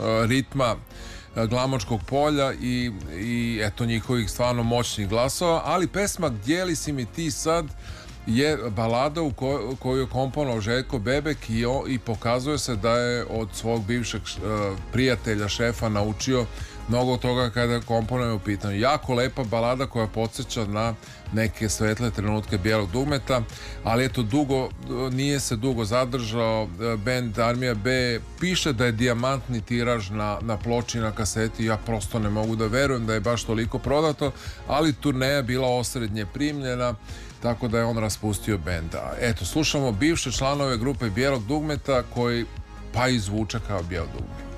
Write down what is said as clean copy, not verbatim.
ritma Glamočkog polja i eto njihovih stvarno moćnih glasova, ali pesma Gdje li si mi ti sad je balada koju je komponovao Željko Bebek i pokazuje se da je od svog bivšeg prijatelja, šefa naučio mnogo toga kada komponuje u pitanju. Jako lepa balada koja podsjeća na neke svetle trenutke Bijelog dugmeta, ali eto nije se dugo zadržao. Bend Armija B piše da je dijamantni tiraž na ploči, na kaseti. Ja prosto ne mogu da verujem da je baš toliko prodato, ali turneja bila osrednje primljena, tako da je on raspustio benda. Eto, slušamo bivše članove grupe Bijelog dugmeta koji pa izvuče kao Bijelo dugme.